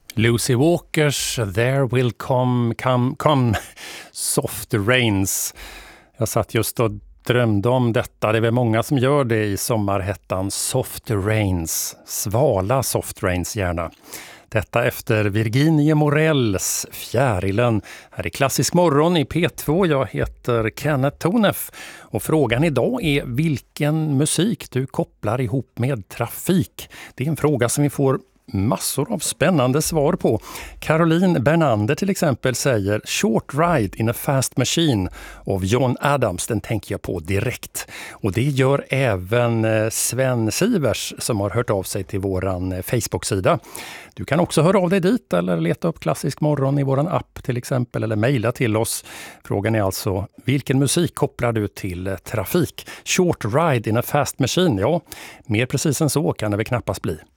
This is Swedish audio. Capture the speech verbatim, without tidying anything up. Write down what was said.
Lucy Walkers There Will Come, come, come Soft Rains. Jag satt just och drömde om detta. Det är väl många som gör det i sommarhettan Soft Rains. Svala Soft Rains gärna. Detta efter Virginie Morells Fjärilen. Här är Klassisk morgon i P två. Jag heter Kenneth Tonef. Och frågan idag är vilken musik du kopplar ihop med trafik. Det är en fråga som vi får massor av spännande svar på. Caroline Bernander till exempel säger Short Ride in a Fast Machine av John Adams. Den tänker jag på direkt. Och det gör även Sven Sivers som har hört av sig till våran Facebook-sida. Du kan också höra av dig dit eller leta upp Klassisk morgon i våran app till exempel eller mejla till oss. Frågan är alltså, vilken musik kopplar du till trafik? Short Ride in a Fast Machine, ja, mer precis än så kan det väl knappast bli.